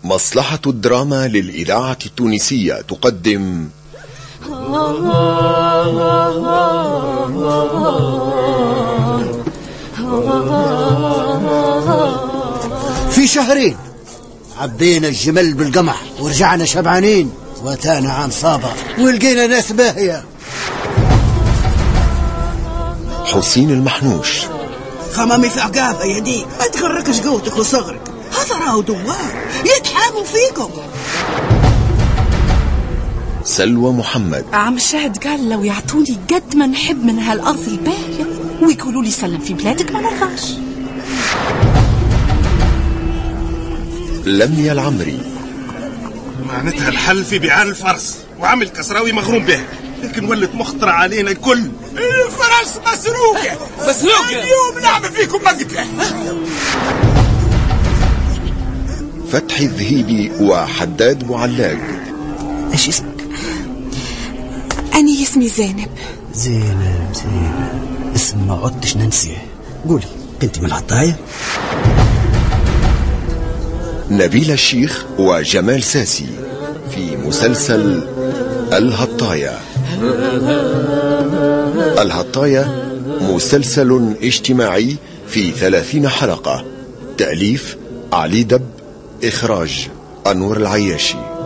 مصلحة الدراما للإذاعة التونسية تقدم في شهرين عبينا الجمل بالقمح ورجعنا شبعانين، واتانا عام صابر ولقينا ناس باهية. حسين المحنوش. خمامي في عقابة يا دي، ما تغركش قوتك وصغرك، هذا راهو دوار يتحاموا فيكم. سلوى محمد. عم الشاهد قال لو يعطوني قد ما نحب من هالأرض الباهية ويقولوا لي سلم في بلادك ما نرضاش. لميا العمري. معناتها الحل في بيعان الفرس وعمل كسراوي مغروم به، لكن ولت مخطرة علينا الكل. الفرس مسروقة اليوم نعمل فيكم مقتلة. فتحي الذهيبي وحداد معلاق. ايش اسمك؟ أنا اسمي زينب. زينب اسم ما عدتش ننسيه. قولي انت من العطاية؟ نبيل الشيخ وجمال ساسي في مسلسل الهطاية. الهطاية مسلسل اجتماعي في 30 حلقة، تأليف علي دب، إخراج أنور العياشي.